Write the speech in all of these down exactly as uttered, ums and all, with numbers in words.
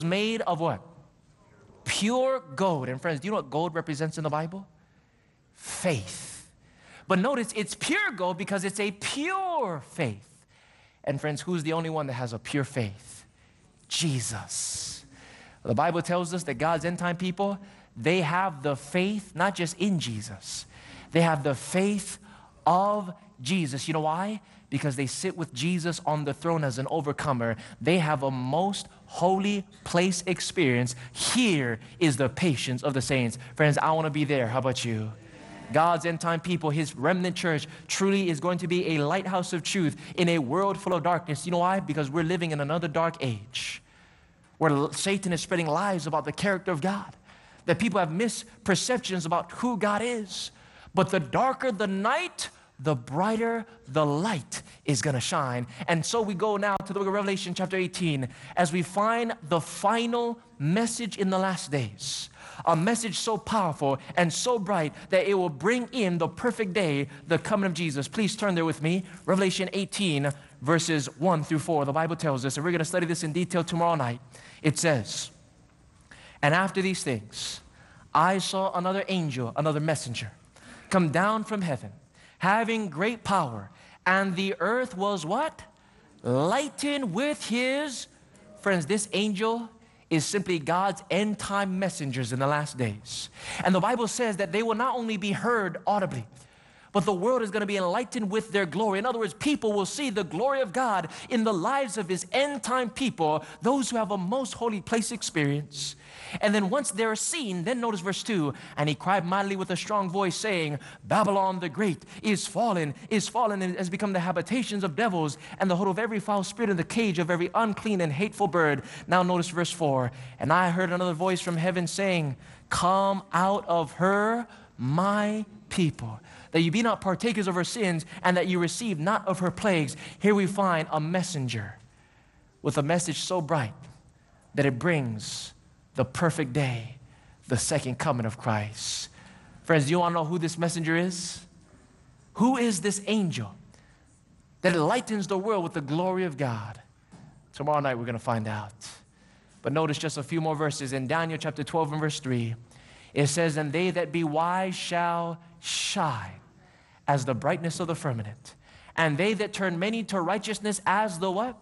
made of what? Pure gold. And friends, do you know what gold represents in the Bible? Faith. But notice it's pure gold because it's a pure faith. And friends, who's the only one that has a pure faith? Jesus. The Bible tells us that God's end time people, they have the faith, not just in Jesus. They have the faith of Jesus. You know why? Because they sit with Jesus on the throne as an overcomer. They have a most holy place experience. Here is the patience of the saints. Friends, I want to be there. How about you? God's end time people, his remnant church, truly is going to be a lighthouse of truth in a world full of darkness. You know why? Because we're living in another dark age where Satan is spreading lies about the character of God, that people have misperceptions about who God is. But the darker the night, the brighter the light is going to shine. And so we go now to the book of Revelation chapter eighteen as we find the final message in the last days. A message so powerful and so bright that it will bring in the perfect day, the coming of Jesus. Please turn there with me. Revelation eighteen, verses one through four. The Bible tells us, and we're going to study this in detail tomorrow night. It says, "And after these things, I saw another angel, another messenger, come down from heaven, having great power. And the earth was" what? "Lightened with his," friends, this angel is simply God's end time messengers in the last days. And the Bible says that they will not only be heard audibly, but the world is going to be enlightened with their glory. In other words, people will see the glory of God in the lives of his end time people, those who have a most holy place experience. And then once they're seen, then notice verse two, "And he cried mightily with a strong voice, saying, Babylon the great is fallen, is fallen, and has become the habitations of devils, and the hold of every foul spirit, and the cage of every unclean and hateful bird." Now notice verse four, "And I heard another voice from heaven saying, Come out of her, my people, that you be not partakers of her sins, and that you receive not of her plagues." Here we find a messenger with a message so bright that it brings the perfect day, the second coming of Christ. Friends, do you want to know who this messenger is? Who is this angel that enlightens the world with the glory of God? Tomorrow night we're going to find out. But notice just a few more verses. In Daniel chapter twelve and verse three, it says, "And they that be wise shall shine as the brightness of the firmament, and they that turn many to righteousness as the" what?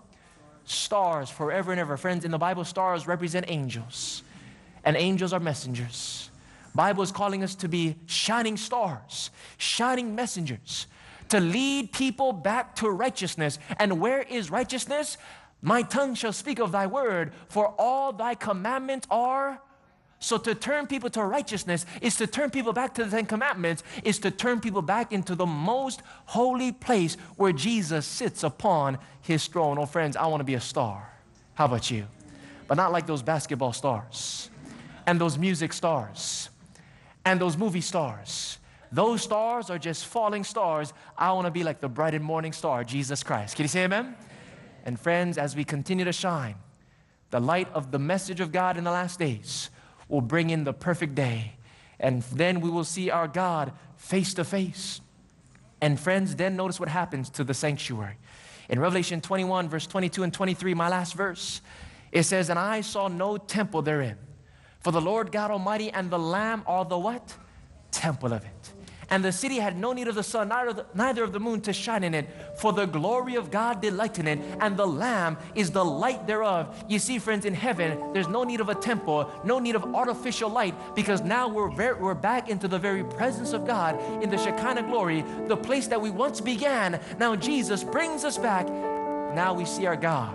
"Stars forever and ever." Friends, in the Bible, stars represent angels, and angels are messengers. Bible is calling us to be shining stars, shining messengers, to lead people back to righteousness. And where is righteousness? "My tongue shall speak of thy word, for all thy commandments are." So to turn people to righteousness is to turn people back to the Ten Commandments, is to turn people back into the most holy place where Jesus sits upon his throne. Oh, friends, I want to be a star. How about you? But not like those basketball stars and those music stars and those movie stars. Those stars are just falling stars. I want to be like the bright and morning star, Jesus Christ. Can you say amen? And friends, as we continue to shine, the light of the message of God in the last days will bring in the perfect day. And then we will see our God face to face. And friends, then notice what happens to the sanctuary. In Revelation twenty-one, verse twenty-two and twenty-three, my last verse, it says, "And I saw no temple therein, for the Lord God Almighty and the Lamb are the" what? "Temple of it. And the city had no need of the sun, neither, the, neither of the moon to shine in it, for the glory of God did lighten it, and the Lamb is the light thereof." You see, friends, in heaven, there's no need of a temple, no need of artificial light, because now we're, very, we're back into the very presence of God in the Shekinah glory, the place that we once began. Now Jesus brings us back. Now we see our God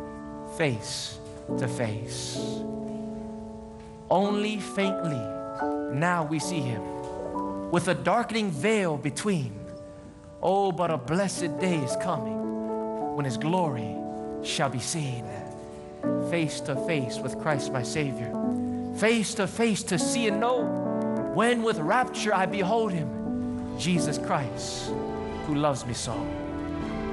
face to face. Only faintly now we see him, with a darkening veil between. Oh, but a blessed day is coming when his glory shall be seen. Face to face with Christ my Savior. Face to face to see and know, when with rapture I behold him, Jesus Christ, who loves me so.